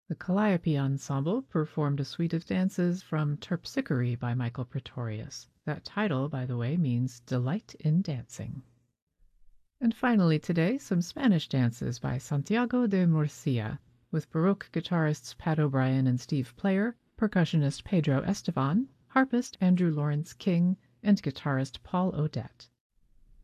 The Calliope Ensemble performed a suite of dances from Terpsichore by Michael Praetorius. That title, by the way, means delight in dancing. And finally today, some Spanish dances by Santiago de Murcia, with Baroque guitarists Pat O'Brien and Steve Player, percussionist Pedro Estevan, harpist Andrew Lawrence King, and guitarist Paul Odette.